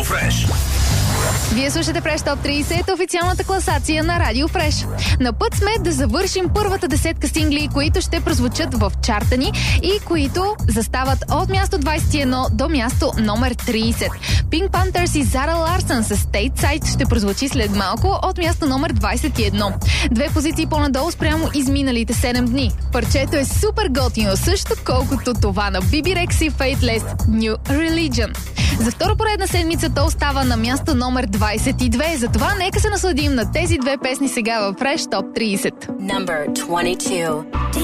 Фреш. Вие слушате Фреш Топ 30, официалната класация на Радио Фреш. На път сме да завършим първата десетка сингли, които ще прозвучат в чарта ни и които застават от място 21 до място номер 30. Pink Panthers и Зара Ларсън с Stateside ще прозвучи след малко от място номер 21. Две позиции по-надолу спрямо изминалите 7 дни. Парчето е супер готино, също колкото това на Bibi Rex и Faithless New Religion. За втора поредна седмица то остава на място номер 22. Затова нека се насладим на тези две песни сега във Fresh Top 30. Number 22.